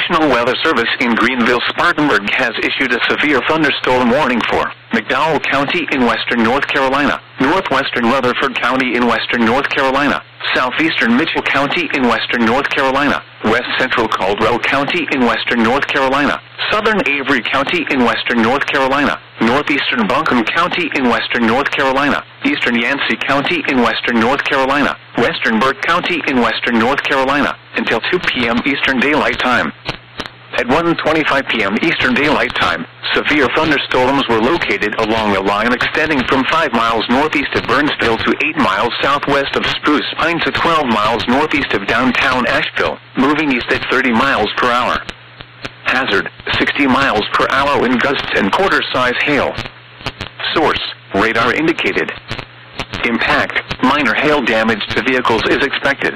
National Weather Service in Greenville-Spartanburg has issued a severe thunderstorm warning for McDowell County in western North Carolina, northwestern Rutherford County in western North Carolina, southeastern Mitchell County in western North Carolina, west central Caldwell County in western North Carolina, southern Avery County in western North Carolina, northeastern Buncombe County in western North Carolina, eastern Yancey County in western North Carolina, western Burke County in western North Carolina, until 2 p.m. Eastern Daylight Time. At 1:25 p.m. Eastern Daylight Time, severe thunderstorms were located along a line extending from 5 miles northeast of Burnsville to 8 miles southwest of Spruce Pine to 12 miles northeast of downtown Asheville, moving east at 30 miles per hour. Hazard, 60 miles per hour wind gusts and quarter-size hail. Source, radar indicated. Impact, minor hail damage to vehicles is expected.